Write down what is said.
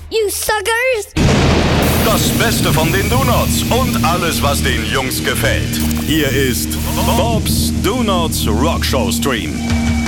you suckers! Das Beste von den Donuts und alles, was den Jungs gefällt. Hier ist Bob's Donuts Rockshow Stream.